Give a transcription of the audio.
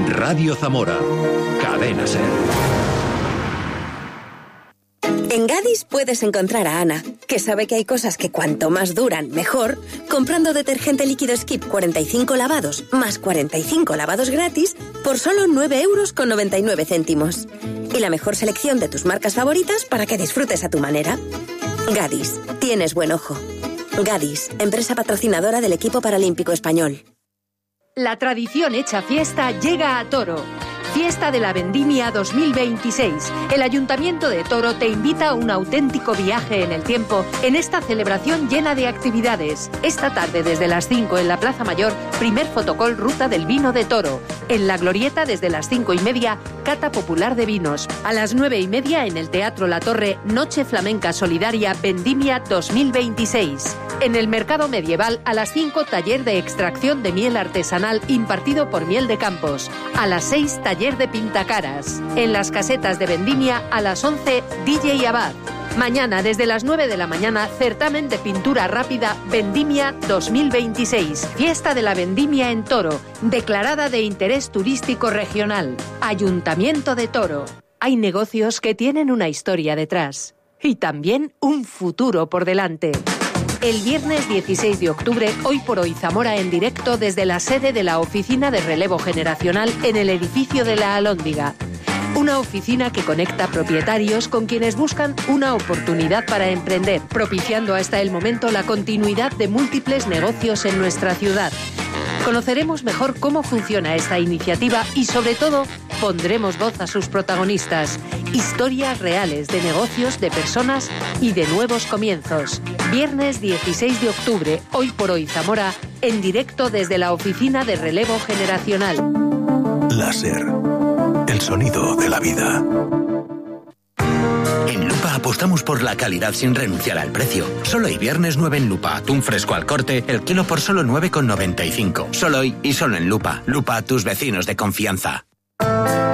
Radio Zamora. Cadena SER. En Gadis puedes encontrar a Ana, que sabe que hay cosas que cuanto más duran, mejor, comprando detergente líquido Skip 45 lavados más 45 lavados gratis por solo 9,99 €. Y la mejor selección de tus marcas favoritas para que disfrutes a tu manera. Gadis, tienes buen ojo. Gadis, empresa patrocinadora del equipo paralímpico español. La tradición hecha fiesta llega a Toro. Fiesta de la Vendimia 2026. El Ayuntamiento de Toro te invita a un auténtico viaje en el tiempo en esta celebración llena de actividades. Esta tarde desde las 5 en la Plaza Mayor, primer fotocall Ruta del Vino de Toro. En la Glorieta desde las 5:30, cata popular de vinos. A las 9:30 en el Teatro La Torre, Noche Flamenca Solidaria Vendimia 2026. En el Mercado Medieval a las 5, taller de extracción de miel artesanal impartido por Miel de Campos. A las 6, taller de pintacaras. En las casetas de Vendimia a las 11, DJ Abad. Mañana desde las 9 de la mañana, certamen de pintura rápida Vendimia 2026. Fiesta de la Vendimia en Toro, declarada de interés turístico regional. Ayuntamiento de Toro. Hay negocios que tienen una historia detrás y también un futuro por delante. El viernes 16 de octubre, Hoy por Hoy Zamora en directo desde la sede de la Oficina de Relevo Generacional en el edificio de la Alhóndiga. Una oficina que conecta propietarios con quienes buscan una oportunidad para emprender, propiciando hasta el momento la continuidad de múltiples negocios en nuestra ciudad. Conoceremos mejor cómo funciona esta iniciativa y, sobre todo, pondremos voz a sus protagonistas. Historias reales de negocios, de personas y de nuevos comienzos. Viernes 16 de octubre, Hoy por Hoy Zamora, en directo desde la Oficina de Relevo Generacional. Láser. El sonido de la vida. En Lupa apostamos por la calidad sin renunciar al precio. Solo hoy viernes 9 en Lupa. Atún fresco al corte, el kilo por solo 9,95. Solo hoy y solo en Lupa. Lupa, tus vecinos de confianza.